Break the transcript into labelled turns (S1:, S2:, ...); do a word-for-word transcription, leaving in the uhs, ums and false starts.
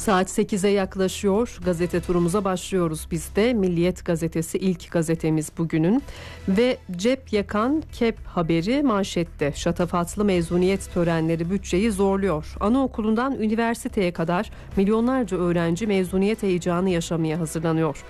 S1: Saat sekize yaklaşıyor. Gazete turumuza başlıyoruz. Biz de Milliyet gazetesi ilk gazetemiz bugünün ve cep yakan KEP haberi manşette. Şatafatlı mezuniyet törenleri bütçeyi zorluyor. Anaokulundan üniversiteye kadar milyonlarca öğrenci mezuniyet heyecanı yaşamaya hazırlanıyor.